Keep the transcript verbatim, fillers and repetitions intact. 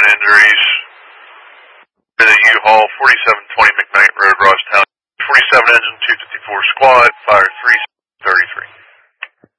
injuries. The U-Haul, forty-seven twenty McKnight Road, Ross Town. forty-seven engine, two fifty-four squad, fire three.